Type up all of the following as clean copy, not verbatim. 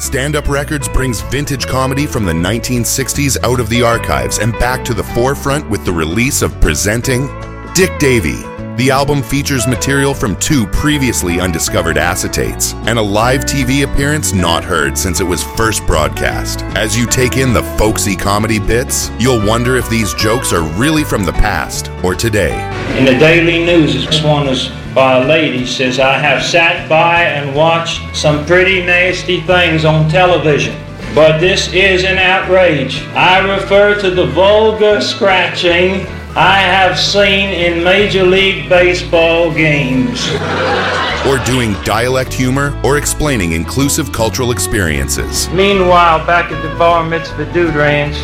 Stand Up Records brings vintage comedy from the 1960s out of the archives and back to the forefront with the release of Presenting Dick Davey. The album features material from 2 previously undiscovered acetates and a live TV appearance not heard since it was first broadcast. As you take in the folksy comedy bits, you'll wonder if these jokes are really from the past or today. In the Daily News, this one is by a lady, says, "I have sat by and watched some pretty nasty things on television, but this is an outrage. I refer to the vulgar scratching I have seen in Major League Baseball games." Or doing dialect humor or explaining inclusive cultural experiences. Meanwhile, back at the Bar Mitzvah Dude Ranch,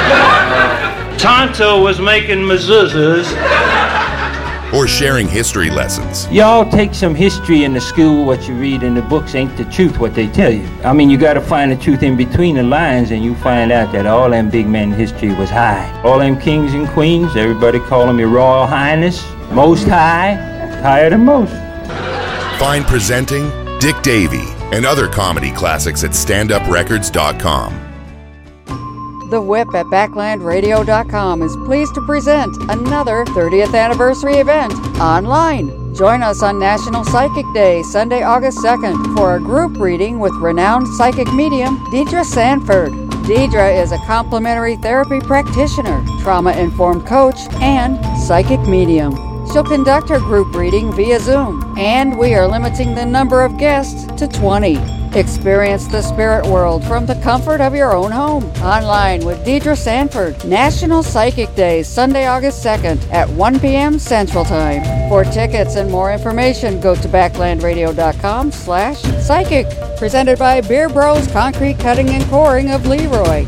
Tonto was making mezuzahs. Or sharing history lessons. Y'all take some history in the school. What you read in the books ain't the truth what they tell you. I mean, you gotta find the truth in between the lines, and you find out that all them big men in history was high. All them kings and queens, everybody call them your Royal Highness, Most High, higher than most. Find Presenting Dick Davey and other comedy classics at standuprecords.com. The Whip at BacklandRadio.com is pleased to present another 30th anniversary event online. Join us on National Psychic Day, Sunday, August 2nd, for a group reading with renowned psychic medium Deidre Sanford. Deidre is a complementary therapy practitioner, trauma-informed coach, and psychic medium. She'll conduct her group reading via Zoom, and we are limiting the number of guests to 20. Experience the spirit world from the comfort of your own home. Online with Deidre Sanford. National Psychic Day, Sunday, August 2nd at 1 p.m. Central Time. For tickets and more information, go to backlandradio.com/psychic. Presented by Beer Bros Concrete Cutting and Coring of Leroy.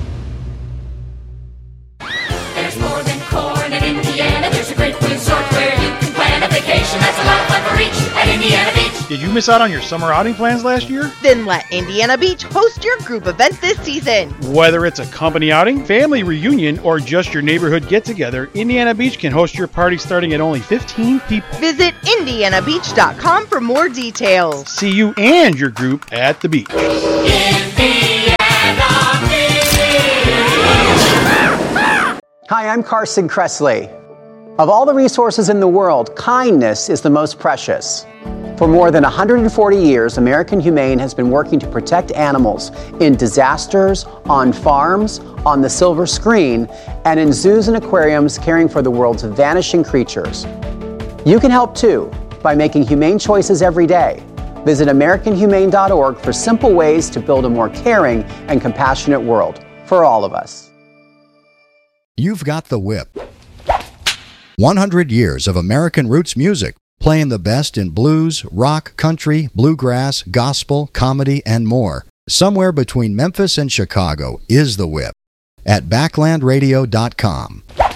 There's more than corn in Indiana. There's a great resort where you can plan a vacation. That's a lot of fun for each at Indiana Beach. Did you miss out on your summer outing plans last year? Then let Indiana Beach host your group event this season. Whether it's a company outing, family reunion, or just your neighborhood get-together, Indiana Beach can host your party starting at only 15 people. Visit IndianaBeach.com for more details. See you and your group at the beach. Indiana Beach. Hi, I'm Carson Kressley. Of all the resources in the world, kindness is the most precious. For more than 140 years, American Humane has been working to protect animals in disasters, on farms, on the silver screen, and in zoos and aquariums caring for the world's vanishing creatures. You can help too by making humane choices every day. Visit AmericanHumane.org for simple ways to build a more caring and compassionate world for all of us. You've got the Whip. 100 years of American roots music, playing the best in blues, rock, country, bluegrass, gospel, comedy, and more. Somewhere between Memphis and Chicago is the Whip at backlandradio.com.